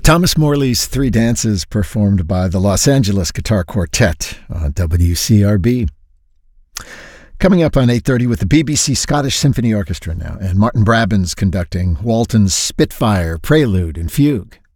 Thomas Morley's Three Dances, performed by the Los Angeles Guitar Quartet on WCRB. Coming up on 8:30 with the BBC Scottish Symphony Orchestra now, and Martin Brabbins conducting Walton's Spitfire, Prelude and Fugue.